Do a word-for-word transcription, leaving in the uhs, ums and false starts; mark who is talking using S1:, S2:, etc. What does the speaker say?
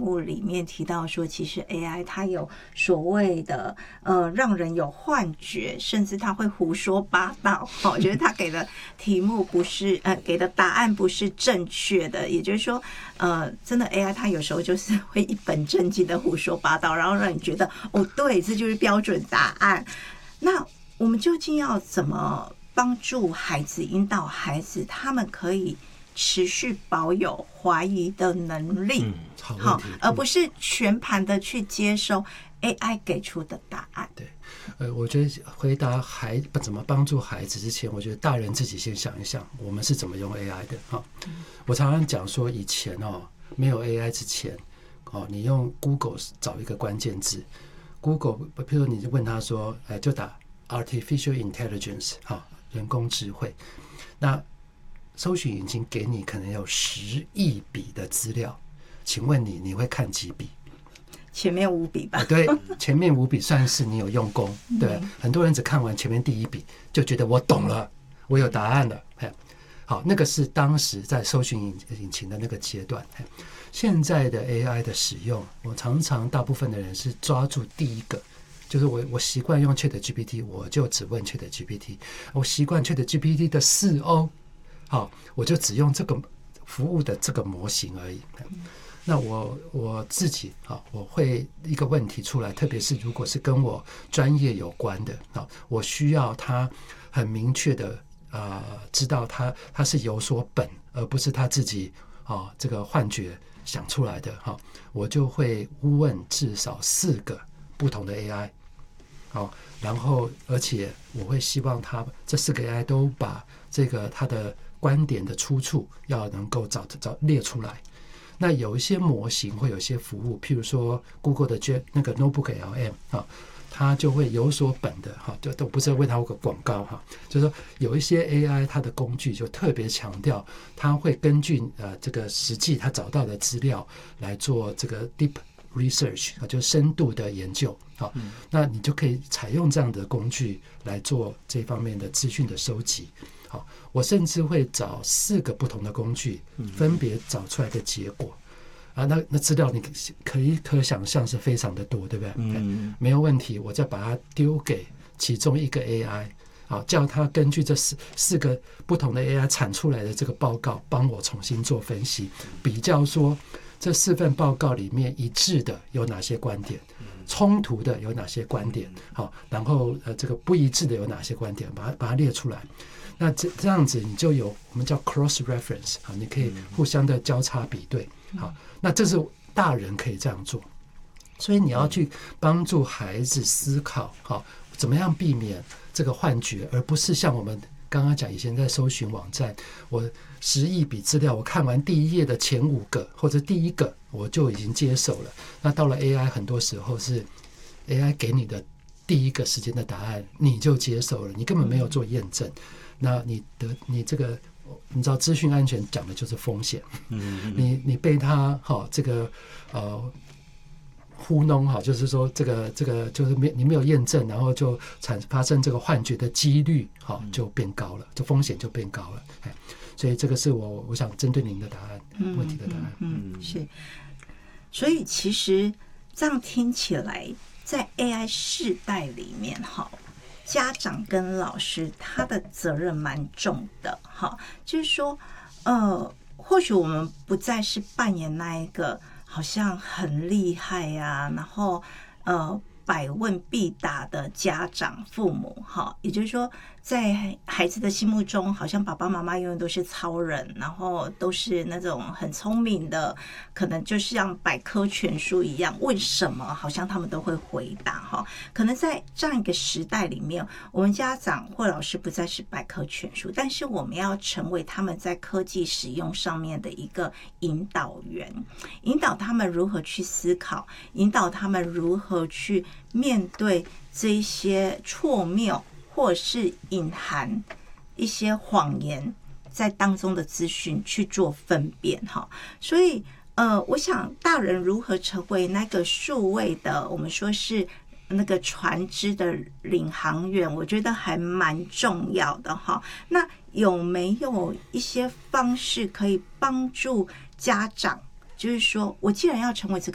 S1: 目里面提到说，其实 A I 它有所谓的呃让人有幻觉，甚至它会胡说八道。哦，我觉得他给的题目不是呃给的答案不是正确的，也就是说呃真的 A I 它有时候就是会一本正经的胡说八道，然后让你觉得哦对，这就是标准答案。那我们究竟要怎么帮助孩子，引导孩子，他们可以持续保有怀疑的能力，
S2: 嗯，好问题，
S1: 而不是全盘的去接收 A I 给出的答案。
S2: 对，呃，我觉得回答孩怎么帮助孩子之前，我觉得大人自己先想一想，我们是怎么用 A I 的哈。我常常讲说，以前哦没有 A I 之前，哦，你用 Google 找一个关键字 ，Google， 比如说你就问他说，哎，就打 Artificial Intelligence 哈，人工智慧，那搜寻引擎给你可能有十亿笔的资料，请问你你会看几笔？
S1: 前面五笔吧。
S2: 对，前面五笔算是你有用功。对，很多人只看完前面第一笔就觉得我懂了，我有答案了。好，那个是当时在搜寻引擎的那个阶段。现在的 A I 的使用，我常常大部分的人是抓住第一个。就是我我习惯用 ChatGPT， 我就只问 ChatGPT。我习惯 ChatGPT 的四 O， 好，我就只用这个服务的这个模型而已。那我我自己啊，我会一个问题出来，特别是如果是跟我专业有关的啊，我需要他很明确的呃知道他他是有所本，而不是他自己啊这个幻觉想出来的哈，我就会问至少四个不同的 A I。好，然后而且我会希望他这四个 A I 都把这个他的观点的出处要能够找找列出来。那有一些模型会有一些服务，譬如说 Google 的那个 Notebook L M 啊，它就会有所本的哈，就都不是为它有个广告哈，就是说有一些 A I 它的工具就特别强调，它会根据呃这个实际它找到的资料来做这个 deep research 啊，就深度的研究啊，那你就可以采用这样的工具来做这方面的资讯的收集。好，我甚至会找四个不同的工具，分别找出来的结果啊，那那资料你可以可想象是非常的多，对不对？嗯，没有问题，我再把它丢给其中一个 A I， 好，叫它根据这四四个不同的 A I 产出来的这个报告，帮我重新做分析，比较说这四份报告里面一致的有哪些观点，冲突的有哪些观点，好，然后呃这个不一致的有哪些观点，把它把它列出来。那这这样子你就有我们叫 cross reference 啊，你可以互相的交叉比对。好，那这是大人可以这样做，所以你要去帮助孩子思考，好，怎么样避免这个幻觉，而不是像我们刚刚讲以前在搜寻网站，我十亿笔资料，我看完第一页的前五个或者第一个我就已经接受了。那到了 A I 很多时候是 A I 给你的第一个时间的答案你就接受了，你根本没有做验证。那你的你这个你知道资讯安全讲的就是风险，嗯，你你被他好这个呃糊弄好，就是说这个这个就是没你没有验证，然后就产发生这个幻觉的几率好就变高了，就风险就变高了。哎，所以这个是我我想针对您的答案，嗯，问题的答案，
S1: 嗯，嗯是。所以其实这样听起来，在 A I 世代里面哈。家长跟老师他的责任蛮重的哈，就是说呃，或许我们不再是扮演那一个好像很厉害啊，然后呃百问必答的家长父母哈，也就是说在孩子的心目中好像爸爸妈妈永远都是超人，然后都是那种很聪明的，可能就是像百科全书一样，问什么好像他们都会回答哈。可能在这样一个时代里面，我们家长或老师不再是百科全书，但是我们要成为他们在科技使用上面的一个引导员，引导他们如何去思考，引导他们如何去面对这些错谬或是隐含一些谎言在当中的资讯去做分辨哈。所以呃，我想大人如何成为那个数位的我们说是那个船只的领航员，我觉得还蛮重要的哈。那有没有一些方式可以帮助家长，就是说我既然要成为这个